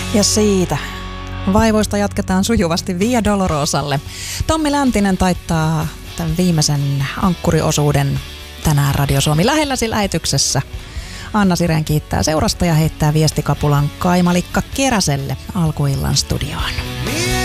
Ja siitä vaivoista jatketaan sujuvasti Via Dolorosalle. Tommi Läntinen taittaa tämän viimeisen ankkuriosuuden tänään Radio Suomi lähelläsi lähetyksessä. Anna Sireen kiittää seurasta ja heittää viestikapulan Kaimalikka Keräselle alkuillan studioon.